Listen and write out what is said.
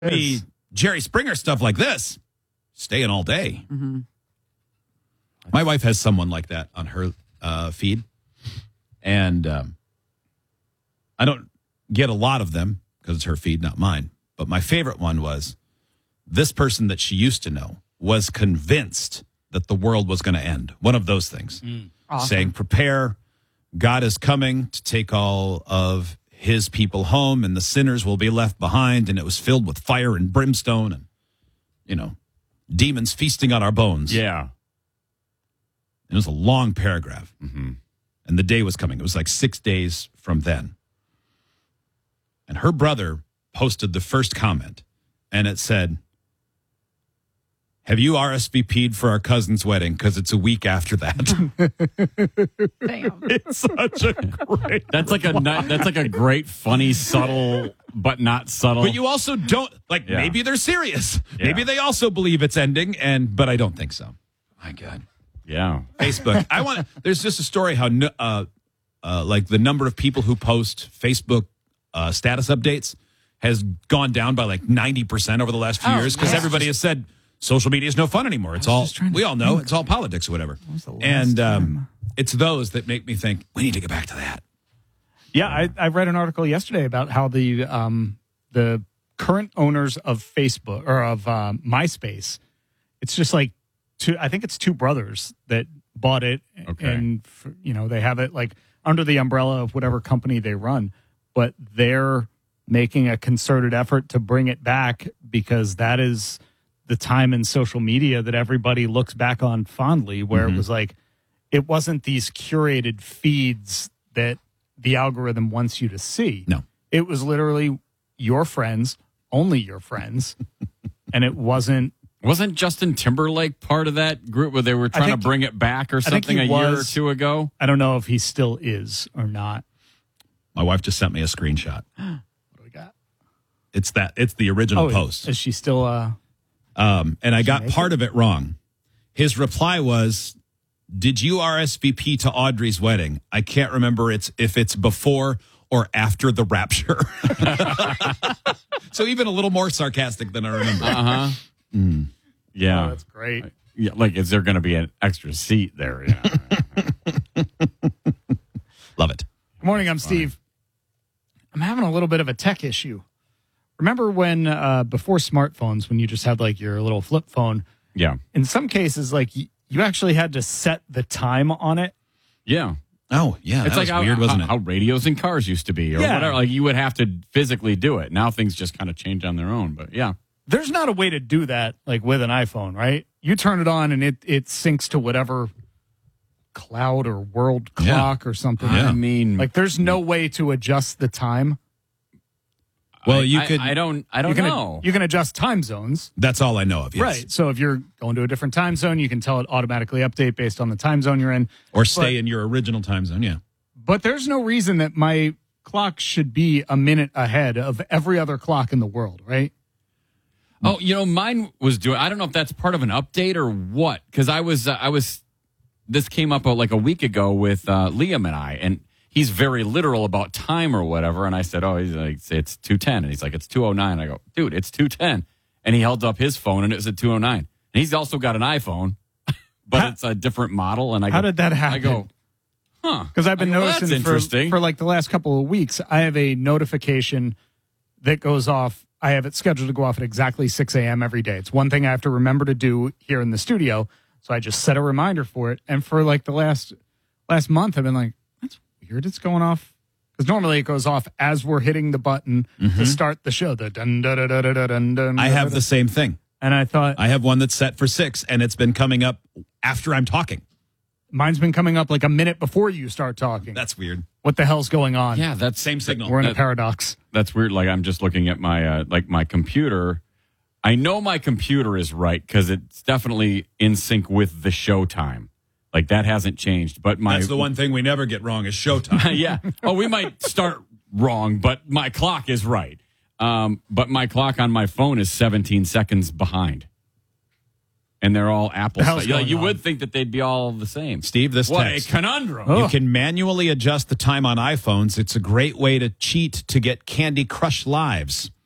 Be Jerry Springer stuff like this, staying all day. Mm-hmm. My wife has someone like that on her feed, and I don't get a lot of them because it's her feed, not mine. But my favorite one was this person that she used to know was convinced that the world was going to end. One of those things. Awesome. Saying, prepare, God is coming to take all of his people home, and the sinners will be left behind. And it was filled with fire and brimstone and, demons feasting on our bones. Yeah. And it was a long paragraph. Mm-hmm. And the day was coming. It was like 6 days from then. And her brother posted the first comment, and it said, have you RSVP'd for our cousin's wedding? Because it's a week after that. Damn. It's such a great. That's like a great, funny, subtle, but not subtle. But you also don't maybe they're serious. Yeah. Maybe they also believe it's ending, but I don't think so. My God. Yeah. Facebook. There's just a story how the number of people who post Facebook status updates has gone down by 90% over the last few years because everybody has said social media is no fun anymore. It's all we all know. It's all politics or whatever. And it's those that make me think we need to get back to that. Yeah, I read an article yesterday about how the current owners of Facebook or of MySpace, it's just I think it's two brothers that bought it, and they have it under the umbrella of whatever company they run, but they're making a concerted effort to bring it back because that is the time in social media that everybody looks back on fondly, where it was it wasn't these curated feeds that the algorithm wants you to see. No. It was literally your friends, only your friends, and it wasn't. Wasn't Justin Timberlake part of that group where they were trying to bring it back or something a year or two ago? I don't know if he still is or not. My wife just sent me a screenshot. What do we got? It's the original post. Is she still? And I got part of it wrong. His reply was, "Did you RSVP to Audrey's wedding? I can't remember if it's before or after the rapture." So even a little more sarcastic than I remember. Uh-huh. Yeah. Oh, that's great. Yeah, is there going to be an extra seat there? Yeah. Love it. Good morning, I'm Steve. I'm having a little bit of a tech issue. Remember when before smartphones, when you just had your little flip phone? Yeah. In some cases, you actually had to set the time on it. Yeah. Oh, yeah. It's that was weird, wasn't it? How radios in cars used to be or whatever. You would have to physically do it. Now things just kind of change on their own. But yeah. There's not a way to do that with an iPhone, right? You turn it on and it syncs to whatever cloud or world clock or something. Yeah. I mean, there's no way to adjust the time. Well, you could. I don't know. You can adjust time zones. That's all I know of. Yes. Right. So if you're going to a different time zone, you can tell it automatically update based on the time zone you're in. Or stay in your original time zone, yeah. But there's no reason that my clock should be a minute ahead of every other clock in the world, right? Oh, mine was doing. I don't know if that's part of an update or what, because I was. This came up a week ago with Liam and I, and he's very literal about time or whatever. And I said, "Oh, he's it's 2:10," and he's like, "It's 2:09." I go, "Dude, it's 2:10," and he held up his phone, and it was at 2:09. And he's also got an iPhone, but it's a different model. And how did that happen? I go, huh? Because I've been noticing that's interesting. for the last couple of weeks, I have a notification that goes off. I have it scheduled to go off at exactly 6 a.m. every day. It's one thing I have to remember to do here in the studio. So I just set a reminder for it. And for the last month, I've been that's weird. It's going off. Because normally it goes off as we're hitting the button to start the show. The dun, dun, dun, dun, dun, dun, dun, I have the same thing. And I thought, I have one that's set for 6, and it's been coming up after I'm talking. mine's been coming up a minute before you start talking. That's weird. What the hell's going on? Yeah, that's Same signal. We're in a paradox. That's weird. I'm just looking at my my computer. I know my computer is right because it's definitely in sync with the show time. That hasn't changed. But that's the one thing we never get wrong is showtime. Yeah. Oh, we might start wrong, but my clock is right. But my clock on my phone is 17 seconds behind. And they're all Apple. You would think that they'd be all the same. Steve, this what text. A conundrum. You can manually adjust the time on iPhones. It's a great way to cheat to get Candy Crush lives.